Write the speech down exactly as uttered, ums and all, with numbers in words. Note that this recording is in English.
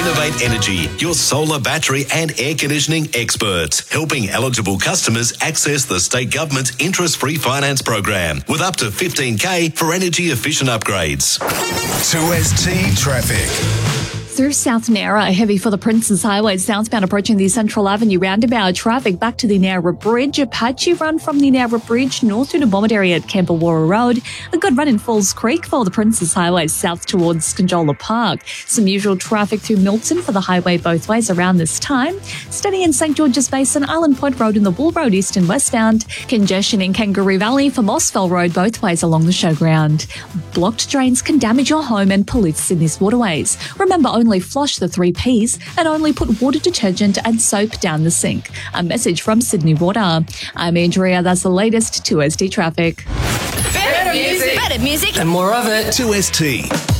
Innovate Energy, your solar, battery and air conditioning experts, helping eligible customers access the state government's interest-free finance program with up to fifteen K for energy-efficient upgrades. two S T Traffic. Through South Nowra, heavy for the Princes Highway southbound approaching the Central Avenue roundabout. Traffic back to the Nowra Bridge. A patchy run from the Nowra Bridge north to the Bomaderry at Camperwarra Road. A good run in Falls Creek for the Princes Highway south towards Conjola Park. Some usual traffic through Milton for the highway both ways around this time. Steady in St George's Basin, Island Point Road and the Bull Road east and westbound. Congestion in Kangaroo Valley for Mossfell Road both ways along the showground. Blocked drains can damage your home and pollute Sydney's waterways. Remember, only flush the three Ps and only put water detergent and soap down the sink. A message from Sydney Water. I'm Andrea. That's the latest two S T traffic. Better music. Better music. And more of it. two S T.